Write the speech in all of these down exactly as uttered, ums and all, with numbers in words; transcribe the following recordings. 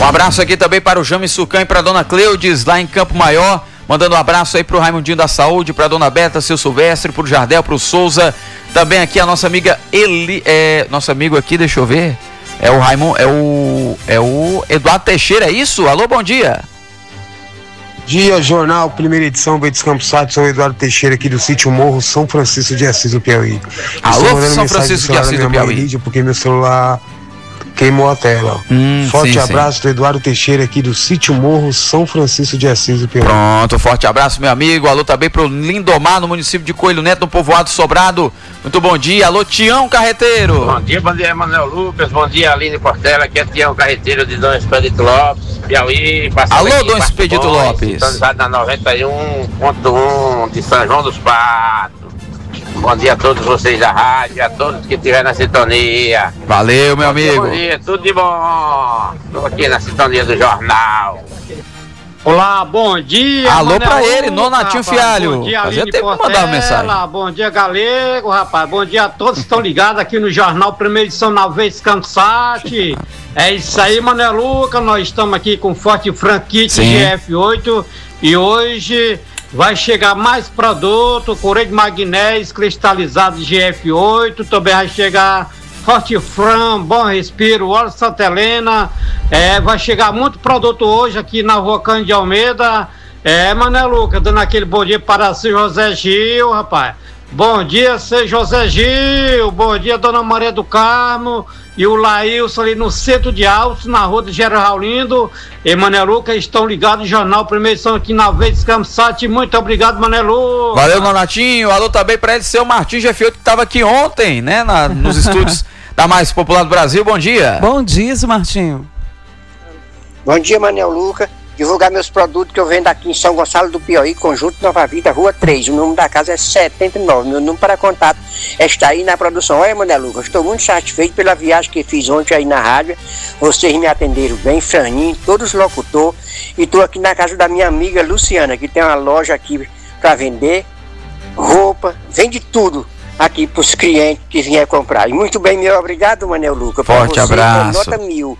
Um abraço aqui também para o James Sucan e para a dona Cleudes, lá em Campo Maior. Mandando um abraço aí para o Raimundinho da Saúde, para a dona Beta, seu Silvestre, para o Jardel, para o Souza. Também aqui a nossa amiga Eli, é, nosso amigo aqui, deixa eu ver. É o Raimundo, é o, é o Eduardo Teixeira, é isso? Alô, bom dia. Dia, jornal, primeira edição, Betis Campos Sat, São Eduardo Teixeira aqui do sítio Morro, São Francisco de Assis do Piauí. Alô, São Francisco de Assis do Piauí. Lídia, porque meu celular queimou a tela. Hum, forte sim, abraço sim. do Eduardo Teixeira aqui do sítio Morro, São Francisco de Assis do Piauí. Pronto, forte abraço, meu amigo. Alô também pro Lindomar, no município de Coelho Neto, no povoado Sobrado. Muito bom dia. Alô, Tião Carreteiro. Bom dia, bom dia, Manuel Lucas. Bom dia, Aline Portela. Aqui é Tião Carreteiro de Dom Expedito Lopes, Piauí. Alô, aqui, Dom Expedito Bom, Lopes. Sintonizado na noventa e um ponto um de São João dos Patos. Bom dia a todos vocês da rádio, a todos que estiverem na sintonia. Valeu, meu bom amigo. Dia, bom dia, tudo de bom. Estou aqui na sintonia do jornal. Olá, bom dia. Alô Manel, pra ele, Nonatinho Fialho. Bom dia, Fazia Aline tempo que mandava mensagem. Bom dia, Galego, rapaz. Bom dia a todos que estão ligados aqui no jornal, primeira edição na vez Cansate. É isso aí, Manuel Lucas. Nós estamos aqui com Forte Franquite G F oito e hoje vai chegar mais produto, Correio de Magnésio cristalizado G F oito, também vai chegar Forte Fran, Bom Respiro, óleo Santa Helena, é, vai chegar muito produto hoje aqui na Rua Cândido de Almeida. É, Mané Lucas, dando aquele bom dia para seu José Gil, rapaz. Bom dia, seu José Gil. Bom dia, Dona Maria do Carmo e o Laílson ali no centro de Altos, na rua de Geraldo Raulindo. E Mané Lucas estão ligados no jornal, primeira edição aqui na Vez Campsat. Muito obrigado, Mané Lucas. Valeu, Nonatinho. Alô também para ele, seu Martim G F oito, que estava aqui ontem, né, na, nos estúdios da Mais Popular do Brasil. Bom dia. Bom dia, seu Martinho. Bom dia, Mané Lucas. Divulgar meus produtos que eu vendo aqui em São Gonçalo do Piauí, Conjunto Nova Vida, Rua três. O número da casa é setenta e nove. Meu número para contato está aí na produção. Olha, Mané Lucas, estou muito satisfeito pela viagem que fiz ontem aí na rádio. Vocês me atenderam bem, Franinho, todos os locutores. E estou aqui na casa da minha amiga Luciana, que tem uma loja aqui para vender roupa, vende tudo aqui para os clientes que vierem comprar. E muito bem, meu obrigado, Mané Lucas. Forte você, abraço. Nota mil.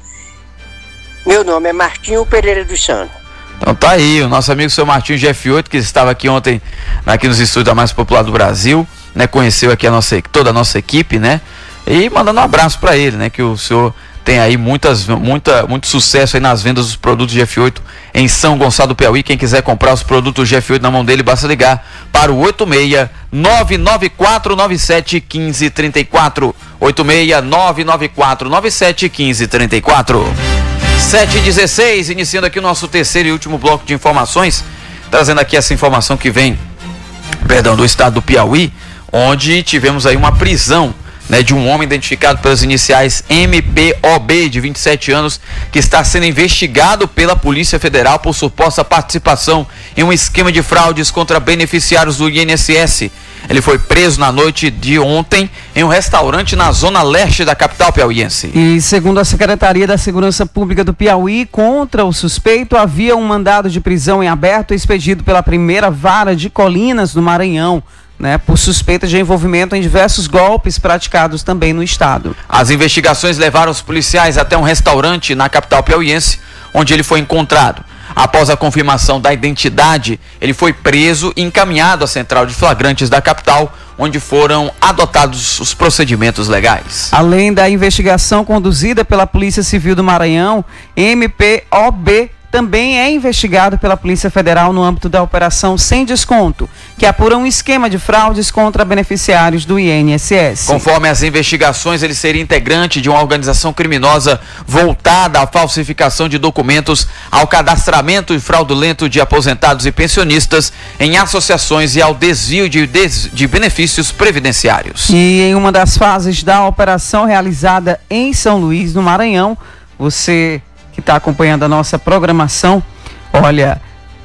Meu nome é Martinho Pereira dos Santos. Então tá aí, o nosso amigo seu Martinho G F oito, que estava aqui ontem, aqui nos estúdios da Mais Popular do Brasil, né? Conheceu aqui a nossa, toda a nossa equipe, né? E mandando um abraço para ele, né? Que o senhor tem aí muitas, muita, muito sucesso aí nas vendas dos produtos G F oito em São Gonçalo do Piauí. Quem quiser comprar os produtos G F oito na mão dele, basta ligar para o oito seis nove nove quatro nove sete um cinco três quatro. oito seis nove nove quatro nove sete um cinco três quatro. sete e dezesseis, iniciando aqui o nosso terceiro e último bloco de informações, trazendo aqui essa informação que vem, perdão, do estado do Piauí, onde tivemos aí uma prisão, né, de um homem identificado pelas iniciais M P O B, de vinte e sete anos, que está sendo investigado pela Polícia Federal por suposta participação em um esquema de fraudes contra beneficiários do I N S S. Ele foi preso na noite de ontem em um restaurante na zona leste da capital piauiense. E segundo a Secretaria da Segurança Pública do Piauí, contra o suspeito havia um mandado de prisão em aberto expedido pela primeira vara de Colinas, no Maranhão, né, por suspeita de envolvimento em diversos golpes praticados também no estado. As investigações levaram os policiais até um restaurante na capital piauiense, onde ele foi encontrado. Após a confirmação da identidade, ele foi preso e encaminhado à central de flagrantes da capital, onde foram adotados os procedimentos legais. Além da investigação conduzida pela Polícia Civil do Maranhão, M P O B também é investigado pela Polícia Federal no âmbito da Operação Sem Desconto, que apura um esquema de fraudes contra beneficiários do I N S S. Conforme as investigações, ele seria integrante de uma organização criminosa voltada à falsificação de documentos, ao cadastramento fraudulento de aposentados e pensionistas em associações e ao desvio de, des... de benefícios previdenciários. E em uma das fases da operação realizada em São Luís, no Maranhão, você que está acompanhando a nossa programação, olha,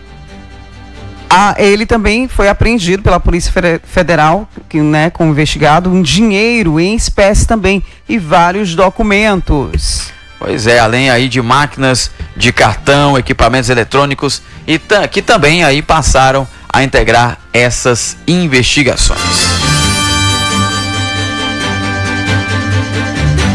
a, ele também foi apreendido pela Polícia Federal, que, né, como investigado, um dinheiro em espécie também e vários documentos. Pois é, além aí de máquinas de cartão, equipamentos eletrônicos, e que também aí passaram a integrar essas investigações.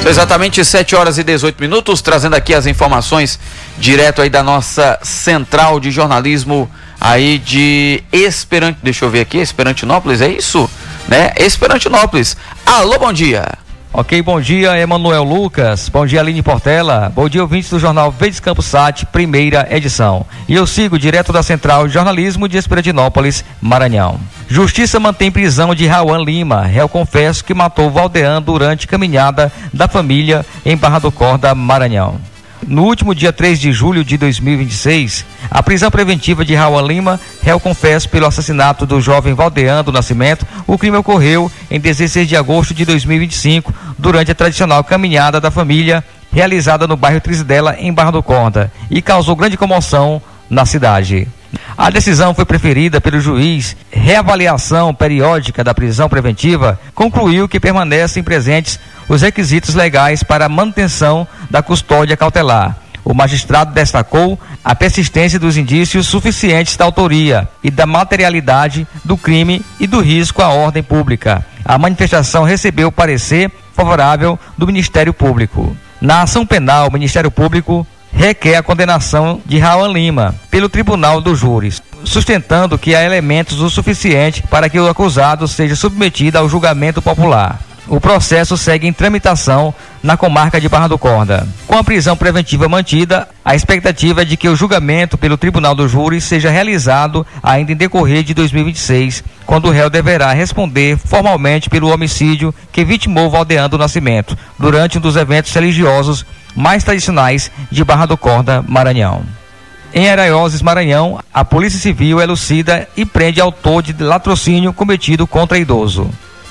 São exatamente sete horas e dezoito minutos, trazendo aqui as informações direto aí da nossa central de jornalismo aí de Esperant... Deixa eu ver aqui, Esperantinópolis, é isso? Né? Esperantinópolis. Alô, bom dia. Ok, bom dia, Emanuel Lucas, bom dia, Aline Portela, bom dia, ouvintes do jornal Verdes Campos Sat, primeira edição. E eu sigo direto da Central de Jornalismo de Esperantinópolis, Maranhão. Justiça mantém prisão de Rauan Lima, réu confesso que matou Valdean durante caminhada da família em Barra do Corda, Maranhão. No último dia três de julho de dois mil e vinte e seis, a prisão preventiva de Rauan Lima, réu confesso pelo assassinato do jovem Valdean do Nascimento, o crime ocorreu em dezesseis de agosto de dois mil e vinte e cinco, durante a tradicional caminhada da família, realizada no bairro Trizidela, em Barra do Corda, e causou grande comoção na cidade. A decisão foi preferida pelo juiz. Reavaliação periódica da prisão preventiva concluiu que permanecem presentes os requisitos legais para a manutenção da custódia cautelar. O magistrado destacou a persistência dos indícios suficientes da autoria e da materialidade do crime e do risco à ordem pública. A manifestação recebeu parecer favorável do Ministério Público. Na ação penal, o Ministério Público requer a condenação de Rauan Lima pelo Tribunal dos Júris, sustentando que há elementos o suficiente para que o acusado seja submetido ao julgamento popular. O processo segue em tramitação na comarca de Barra do Corda. Com a prisão preventiva mantida, a expectativa é de que o julgamento pelo Tribunal dos Júris seja realizado ainda em decorrer de dois mil e vinte e seis, quando o réu deverá responder formalmente pelo homicídio que vitimou Valdean do Nascimento, durante um dos eventos religiosos mais tradicionais de Barra do Corda, Maranhão. Em Araioses, Maranhão, a Polícia Civil elucida e prende autor de latrocínio cometido contra idoso.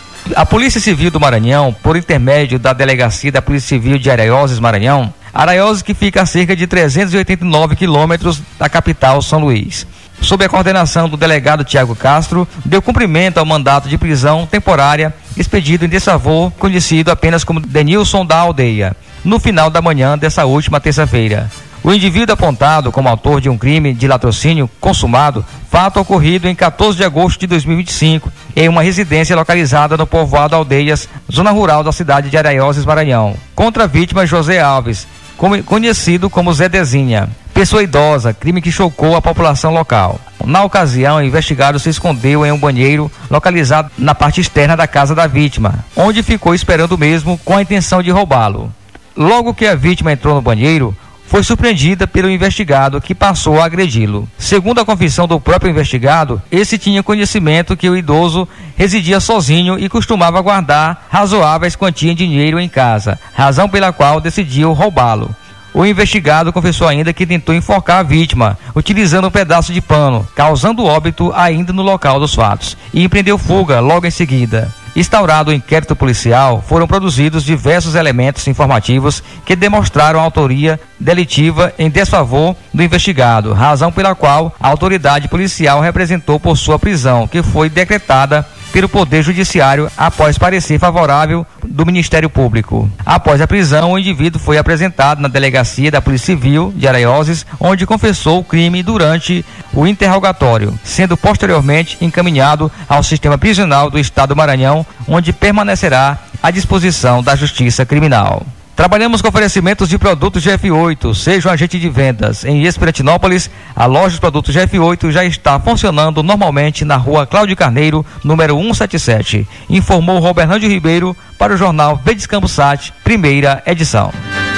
A Polícia Civil do Maranhão, por intermédio da Delegacia da Polícia Civil de Araioses, Maranhão, Araioses que fica a cerca de trezentos e oitenta e nove quilômetros da capital, São Luís, sob a coordenação do delegado Tiago Castro, deu cumprimento ao mandato de prisão temporária expedido em desfavor, conhecido apenas como Denilson da Aldeia, no final da manhã dessa última terça-feira. O indivíduo apontado como autor de um crime de latrocínio consumado, fato ocorrido em quatorze de agosto de dois mil e vinte e cinco, em uma residência localizada no povoado Aldeias, zona rural da cidade de Araioses, Maranhão, contra a vítima José Alves, conhecido como Zé Dezinha, pessoa idosa, crime que chocou a população local. Na ocasião, o investigado se escondeu em um banheiro localizado na parte externa da casa da vítima, onde ficou esperando o mesmo com a intenção de roubá-lo. Logo que a vítima entrou no banheiro, foi surpreendida pelo investigado, que passou a agredi-lo. Segundo a confissão do próprio investigado, esse tinha conhecimento que o idoso residia sozinho e costumava guardar razoáveis quantias de dinheiro em casa, razão pela qual decidiu roubá-lo. O investigado confessou ainda que tentou enforcar a vítima, utilizando um pedaço de pano, causando óbito ainda no local dos fatos, e empreendeu fuga logo em seguida. Instaurado o inquérito policial, foram produzidos diversos elementos informativos que demonstraram a autoria delitiva em desfavor do investigado, razão pela qual a autoridade policial representou por sua prisão, que foi decretada pelo Poder Judiciário após parecer favorável do Ministério Público. Após a prisão, o indivíduo foi apresentado na Delegacia da Polícia Civil de Araioses, onde confessou o crime durante o interrogatório, sendo posteriormente encaminhado ao sistema prisional do Estado do Maranhão, onde permanecerá à disposição da Justiça Criminal. Trabalhamos com oferecimentos de produtos G F oito. Seja um agente de vendas. Em Esperantinópolis, a loja de produtos G F oito já está funcionando normalmente na rua Cláudio Carneiro, número cento e setenta e sete. Informou Roberlândio Ribeiro para o jornal Verdes Campos Sat, primeira edição.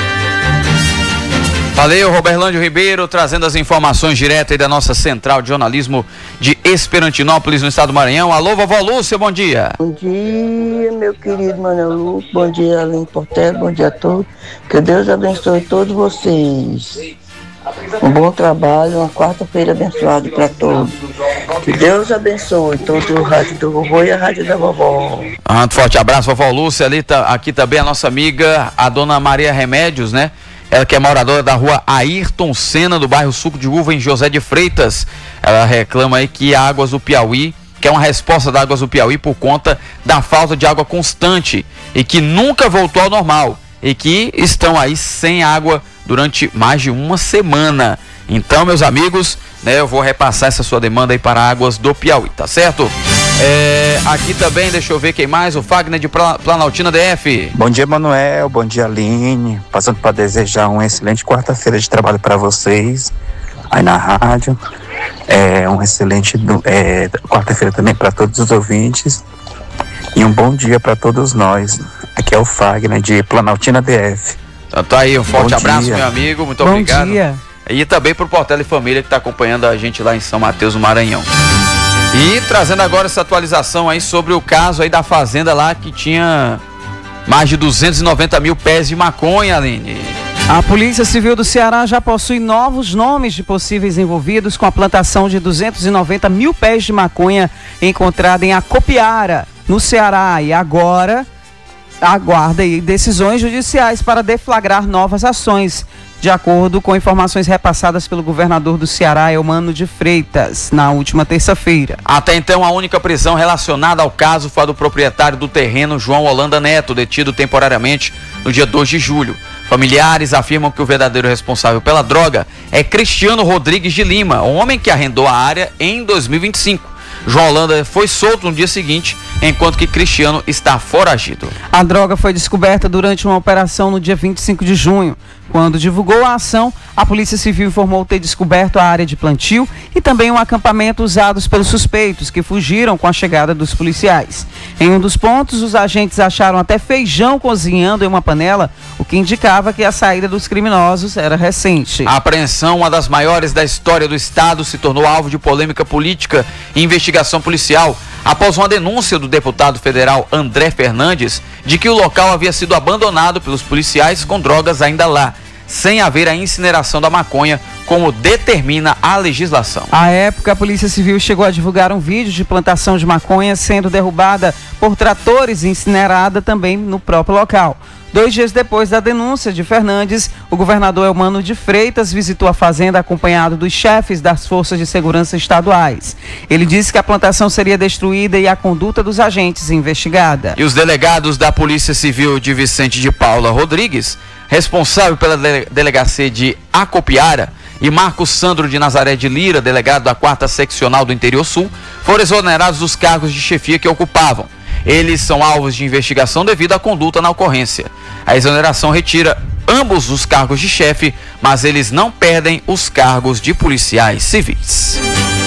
Valeu, Roberlândio Ribeiro, trazendo as informações direto aí da nossa central de jornalismo de Esperantinópolis, no estado do Maranhão. Alô, vovó Lúcia, bom dia. Bom dia, meu querido Manuel Lucas, bom dia, Aline Portela, bom dia a todos. Que Deus abençoe todos vocês. Um bom trabalho, uma quarta-feira abençoada para todos. Que Deus abençoe todo o rádio do vovô e a rádio da vovó. Um forte abraço, vovó Lúcia. Ali tá, aqui também a nossa amiga, a dona Maria Remédios, né? Ela que é moradora da rua Ayrton Senna, do bairro Suco de Uva, em José de Freitas. Ela reclama aí que a Águas do Piauí, que é uma resposta da Águas do Piauí por conta da falta de água constante e que nunca voltou ao normal e que estão aí sem água durante mais de uma semana. Então, meus amigos, né, eu vou repassar essa sua demanda aí para Águas do Piauí, tá certo? É, aqui também, deixa eu ver quem mais, o Fagner de Planaltina D F. Bom dia, Manuel, bom dia, Aline, passando para desejar uma excelente quarta-feira de trabalho para vocês, aí na rádio, é, um excelente é, quarta-feira também para todos os ouvintes, e um bom dia para todos nós. Aqui é o Fagner de Planaltina D F. Então tá aí, um forte bom abraço, dia. meu amigo, muito Bom obrigado. dia. E também pro Portela e Família que está acompanhando a gente lá em São Mateus, no Maranhão. E trazendo agora essa atualização aí sobre o caso aí da fazenda lá que tinha mais de duzentos e noventa mil pés de maconha, Aline. A Polícia Civil do Ceará já possui novos nomes de possíveis envolvidos com a plantação de duzentos e noventa mil pés de maconha encontrada em Acopiara, no Ceará. E agora aguarda aí decisões judiciais para deflagrar novas ações, de acordo com informações repassadas pelo governador do Ceará, Eumano de Freitas, na última terça-feira. Até então, a única prisão relacionada ao caso foi a do proprietário do terreno, João Holanda Neto, detido temporariamente no dia dois de julho. Familiares afirmam que o verdadeiro responsável pela droga é Cristiano Rodrigues de Lima, homem que arrendou a área em dois mil e vinte e cinco. João Holanda foi solto no dia seguinte, enquanto que Cristiano está foragido. A droga foi descoberta durante uma operação no dia vinte e cinco de junho. Quando divulgou a ação, a Polícia Civil informou ter descoberto a área de plantio e também um acampamento usados pelos suspeitos, que fugiram com a chegada dos policiais. Em um dos pontos, os agentes acharam até feijão cozinhando em uma panela, o que indicava que a saída dos criminosos era recente. A apreensão, uma das maiores da história do estado, se tornou alvo de polêmica política e investigação policial após uma denúncia do deputado federal André Fernandes de que o local havia sido abandonado pelos policiais com drogas ainda lá, sem haver a incineração da maconha, como determina a legislação. À época, a Polícia Civil chegou a divulgar um vídeo de plantação de maconha sendo derrubada por tratores e incinerada também no próprio local. Dois dias depois da denúncia de Fernandes, o governador Eumano de Freitas visitou a fazenda acompanhado dos chefes das forças de segurança estaduais. Ele disse que a plantação seria destruída e a conduta dos agentes investigada. E os delegados da Polícia Civil de Vicente de Paula Rodrigues, responsável pela dele- delegacia de Acopiara, e Marcos Sandro de Nazaré de Lira, delegado da quarta Seccional do Interior Sul, foram exonerados dos cargos de chefia que ocupavam. Eles são alvos de investigação devido à conduta na ocorrência. A exoneração retira ambos os cargos de chefe, mas eles não perdem os cargos de policiais civis.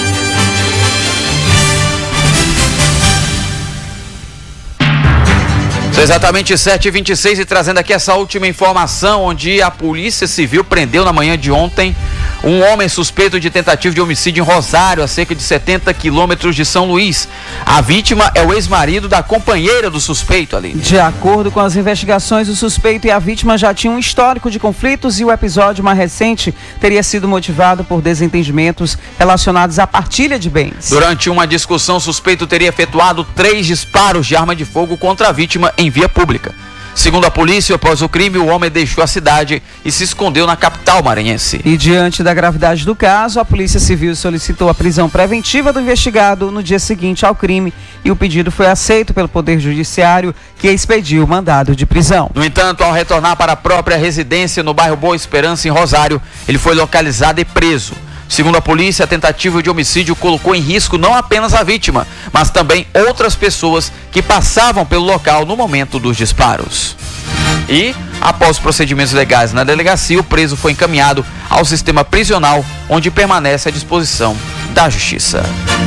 São exatamente sete e vinte e seis e trazendo aqui essa última informação, onde a Polícia Civil prendeu na manhã de ontem um homem suspeito de tentativa de homicídio em Rosário, a cerca de setenta quilômetros de São Luís. A vítima é o ex-marido da companheira do suspeito ali. De acordo com as investigações, o suspeito e a vítima já tinham um histórico de conflitos e o episódio mais recente teria sido motivado por desentendimentos relacionados à partilha de bens. Durante uma discussão, o suspeito teria efetuado três disparos de arma de fogo contra a vítima em via pública. Segundo a polícia, após o crime, o homem deixou a cidade e se escondeu na capital maranhense. E diante da gravidade do caso, a Polícia Civil solicitou a prisão preventiva do investigado no dia seguinte ao crime e o pedido foi aceito pelo Poder Judiciário, que expediu o mandado de prisão. No entanto, ao retornar para a própria residência no bairro Boa Esperança, em Rosário, ele foi localizado e preso. Segundo a polícia, a tentativa de homicídio colocou em risco não apenas a vítima, mas também outras pessoas que passavam pelo local no momento dos disparos. E, após procedimentos legais na delegacia, o preso foi encaminhado ao sistema prisional, onde permanece à disposição da Justiça.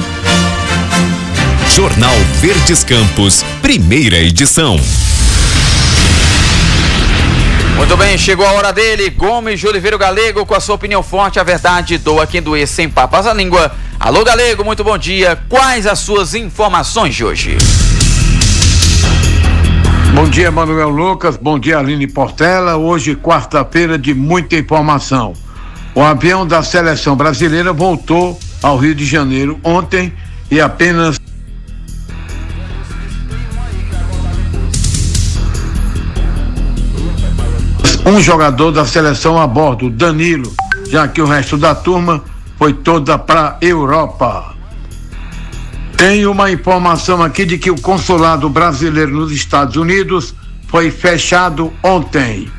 Jornal Verdes Campos, primeira edição. Muito bem, chegou a hora dele, Gomes de Oliveira Galego, com a sua opinião forte, a verdade, doa quem doer, sem papas à língua. Alô, Galego, muito bom dia. Quais as suas informações de hoje? Bom dia, Manuel Lucas, bom dia, Aline Portela. Hoje, quarta-feira, de muita informação. O avião da seleção brasileira voltou ao Rio de Janeiro ontem e apenas um jogador da seleção a bordo, Danilo, já que o resto da turma foi toda para a Europa. Tem uma informação aqui de que o consulado brasileiro nos Estados Unidos foi fechado ontem.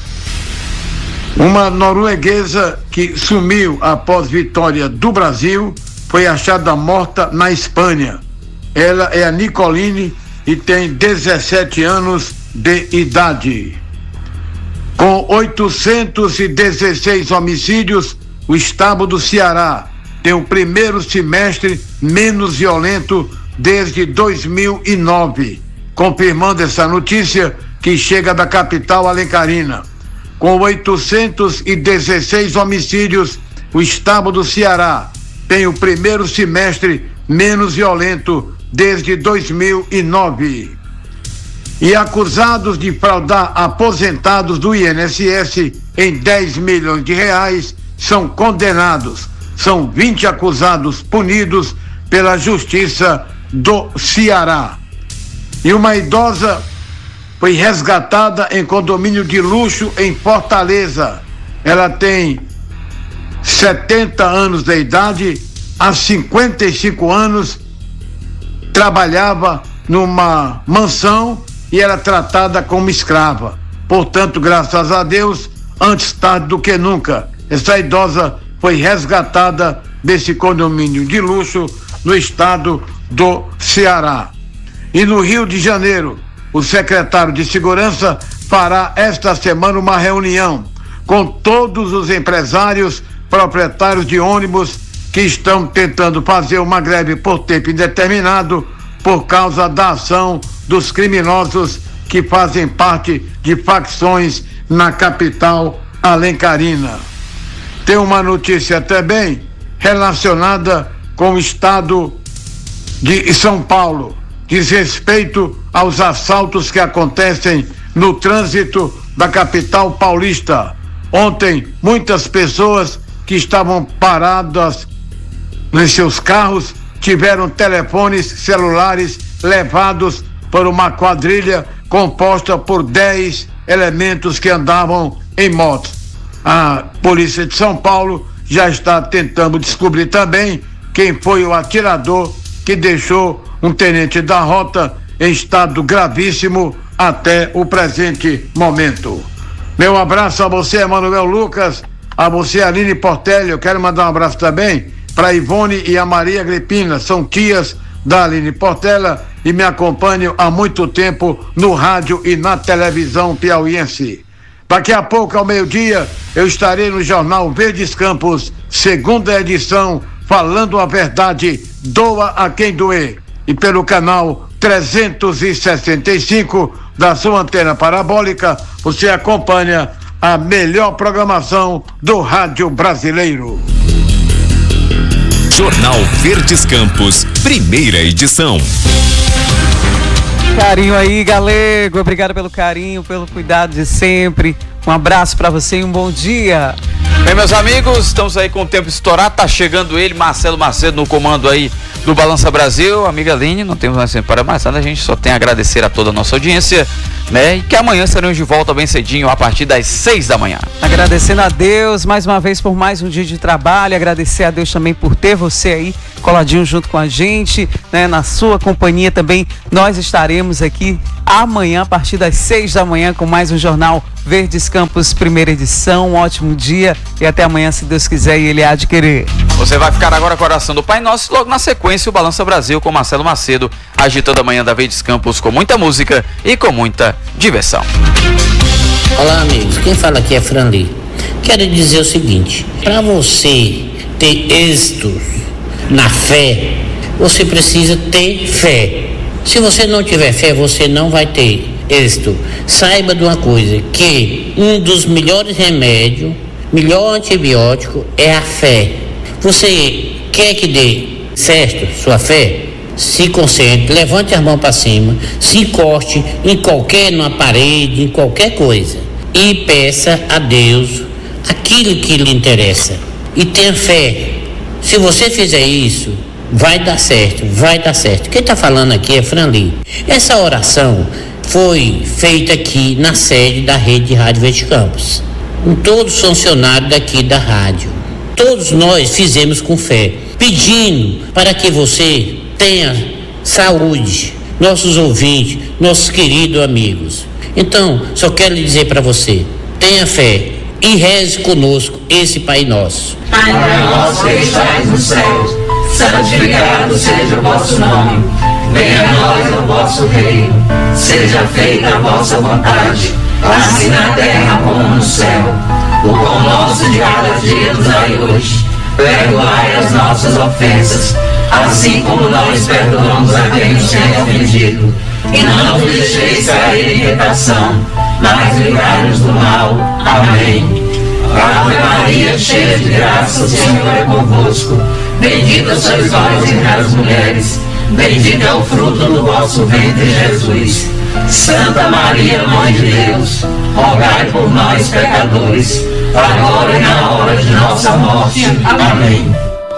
Uma norueguesa que sumiu após vitória do Brasil foi achada morta na Espanha. Ela é a Nicoline e tem dezessete anos de idade. Com oitocentos e dezesseis homicídios, o estado do Ceará tem o primeiro semestre menos violento desde dois mil e nove, confirmando essa notícia que chega da capital alencarina. Com oitocentos e dezesseis homicídios, o estado do Ceará tem o primeiro semestre menos violento desde dois mil e nove. E acusados de fraudar aposentados do I N S S em dez milhões de reais são condenados. São vinte acusados punidos pela Justiça do Ceará. E uma idosa foi resgatada em condomínio de luxo em Fortaleza. Ela tem setenta anos de idade, há cinquenta e cinco anos trabalhava numa mansão e era tratada como escrava. Portanto, graças a Deus, antes tarde do que nunca, essa idosa foi resgatada desse condomínio de luxo no estado do Ceará. E no Rio de Janeiro, o secretário de Segurança fará esta semana uma reunião com todos os empresários, proprietários de ônibus que estão tentando fazer uma greve por tempo indeterminado por causa da ação dos criminosos que fazem parte de facções na capital alencarina. Tem uma notícia também relacionada com o estado de São Paulo, diz respeito aos assaltos que acontecem no trânsito da capital paulista. Ontem, muitas pessoas que estavam paradas nos seus carros tiveram telefones celulares levados por uma quadrilha composta por dez elementos que andavam em motos. A polícia de São Paulo já está tentando descobrir também quem foi o atirador que deixou um tenente da rota em estado gravíssimo até o presente momento. Meu abraço a você, Emanuel Lucas, a você, Aline Portelli. Eu quero mandar um abraço também para Ivone e a Maria Agripina, são tias da Aline Portela e me acompanham há muito tempo no rádio e na televisão piauiense. Daqui a pouco, ao meio-dia, eu estarei no Jornal Verdes Campos, segunda edição, falando a verdade, doa a quem doer. E pelo canal trezentos e sessenta e cinco da sua antena parabólica, você acompanha a melhor programação do rádio brasileiro. Jornal Verdes Campos, primeira edição. Carinho aí, Galego. Obrigado pelo carinho, pelo cuidado de sempre. Um abraço para você e um bom dia. Bem, meus amigos, estamos aí com o tempo estourado. Tá chegando ele, Marcelo Macedo, no comando aí do Balança Brasil. Amiga Aline, não temos mais tempo para mais nada. A gente só tem a agradecer a toda a nossa audiência, né? E que amanhã estaremos de volta bem cedinho, a partir das seis da manhã. Agradecendo a Deus mais uma vez por mais um dia de trabalho. Agradecer a Deus também por ter você aí coladinho junto com a gente, né? Na sua companhia também. Nós estaremos aqui amanhã a partir das seis da manhã com mais um Jornal Verdes Campos, primeira edição. Um ótimo dia e até amanhã, se Deus quiser e Ele há de querer. Você vai ficar agora com a oração do Pai Nosso e logo na sequência o Balança Brasil com Marcelo Macedo, agitando a manhã da Verdes Campos com muita música e com muita diversão. Olá, amigos, quem fala aqui é Franli. Quero dizer o seguinte: para você ter êxito na fé, você precisa ter fé. Se você não tiver fé, você não vai ter êxito. Saiba de uma coisa, que um dos melhores remédios, melhor antibiótico é a fé. Você quer que dê certo sua fé? Se concentre, levante as mãos para cima, se encoste em qualquer, numa parede, em qualquer coisa e peça a Deus aquilo que lhe interessa e tenha fé. Se você fizer isso, vai dar certo, vai dar certo. Quem está falando aqui é Franli. Essa oração foi feita aqui na sede da Rede de Rádio Verdes Campos, com todos os funcionários daqui da rádio. Todos nós fizemos com fé, pedindo para que você tenha saúde, nossos ouvintes, nossos queridos amigos. Então, só quero lhe dizer para você, tenha fé e reze conosco esse Pai Nosso. Pai nosso que estais nos céus, santificado seja o vosso nome. venha a nós o vosso reino, seja feita a vossa vontade, assim na terra como no céu. O pão nosso de cada dia nos dai hoje, perdoai as nossas ofensas, assim como nós perdoamos a quem nos tem ofendido, e não nos deixeis cair em tentação, mas livrai-nos do mal. Amém. Ave Maria, cheia de graça, o Senhor é convosco, bendita sois vós entre as mulheres, bendito é o fruto do vosso ventre, Jesus. Santa Maria, Mãe de Deus, rogai por nós, pecadores, agora e na hora de nossa morte. Amém.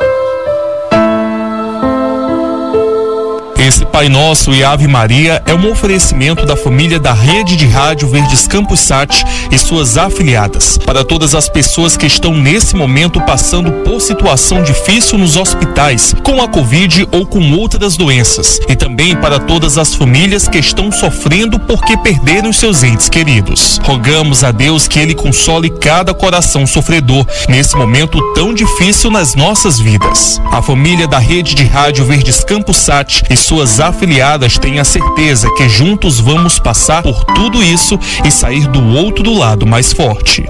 Esse Pai Nosso e Ave Maria é um oferecimento da família da Rede de Rádio Verdes Campos Sat e suas afiliadas, para todas as pessoas que estão nesse momento passando por situação difícil nos hospitais, com a Covid ou com outras doenças, e também para todas as famílias que estão sofrendo porque perderam seus entes queridos. Rogamos a Deus que Ele console cada coração sofredor nesse momento tão difícil nas nossas vidas. A família da Rede de Rádio Verdes Campos Sat e suas afiliadas têm a certeza que juntos vamos passar por tudo isso e sair do outro lado mais forte.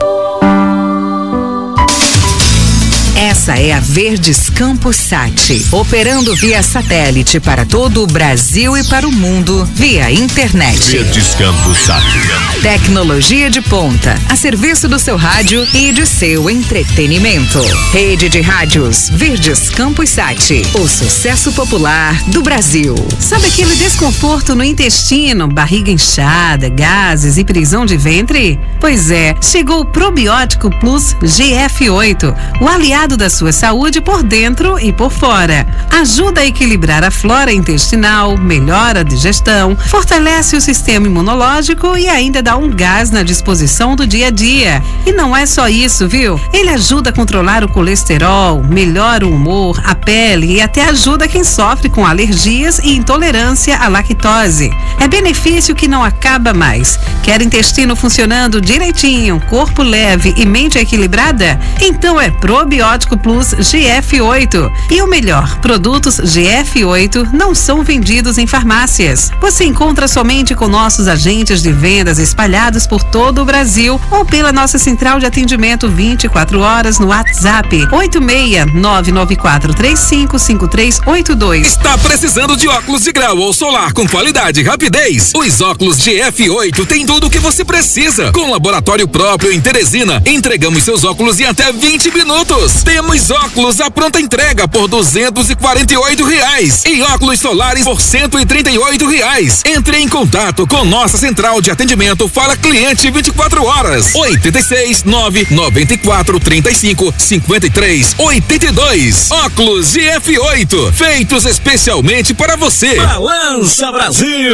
Essa é a Verdes Campos Sat, operando via satélite para todo o Brasil e para o mundo via internet. Verdes Campos Sat. Tecnologia de ponta, a serviço do seu rádio e de seu entretenimento. Rede de rádios Verdes Campos Sat, o sucesso popular do Brasil. Sabe aquele desconforto no intestino, barriga inchada, gases e prisão de ventre? Pois é, chegou o Probiótico Plus G F oito, o aliado da sua saúde por dentro e por fora. Ajuda a equilibrar a flora intestinal, melhora a digestão, fortalece o sistema imunológico e ainda dá um gás na disposição do dia a dia. E não é só isso, viu? Ele ajuda a controlar o colesterol, melhora o humor, a pele e até ajuda quem sofre com alergias e intolerância à lactose. É benefício que não acaba mais. Quer intestino funcionando direitinho, corpo leve e mente equilibrada? Então é Probiótico Plus G F oito. E o melhor, produtos G F oito não são vendidos em farmácias. Você encontra somente com nossos agentes de vendas espalhados por todo o Brasil ou pela nossa central de atendimento vinte e quatro horas no WhatsApp oito seis nove nove quatro três cinco cinco três oito dois. Está precisando de óculos de grau ou solar com qualidade e rapidez? Os óculos G F oito têm tudo o que você precisa. Com laboratório próprio em Teresina, entregamos seus óculos em até vinte minutos. Temos óculos à pronta entrega por duzentos e quarenta e oito reais e óculos solares por cento e trinta e oito reais. Entre em contato com nossa central de atendimento Fala Cliente vinte e quatro horas. oito seis nove nove quatro três cinco cinco três oito dois. Óculos G F oito, feitos especialmente para você. Balança Brasil.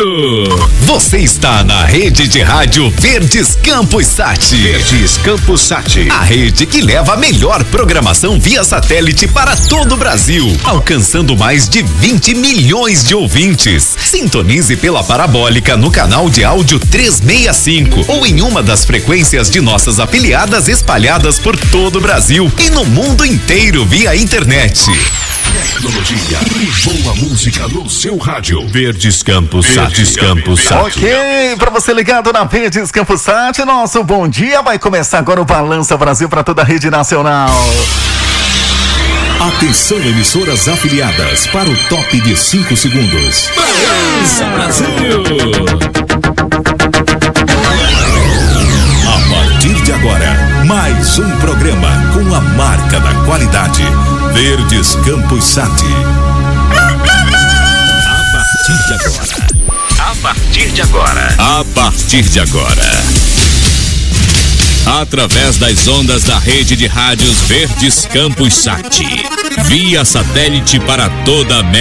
Você está na Rede de Rádio Verdes Campos Sat. Verdes Campos Sat, a rede que leva a melhor programação via satélite para todo o Brasil, alcançando mais de vinte milhões de ouvintes. Sintonize pela parabólica no canal de áudio trezentos e sessenta e cinco ou em uma das frequências de nossas afiliadas espalhadas por todo o Brasil e no mundo inteiro via internet. Tecnologia e boa música no seu rádio. Verdes Campos Sat. Verdes Campos Sat. Ok, para você ligado na Verdes Campos Sat, nosso bom dia vai começar agora o Balança Brasil para toda a rede nacional. Atenção, emissoras afiliadas para o top de cinco segundos. Balança Brasil. A partir de agora, mais um programa com a marca da qualidade. Verdes Campos Sat. A partir de agora. A partir de agora. A partir de agora. Através das ondas da rede de rádios Verdes Campos Sat. Via satélite para toda a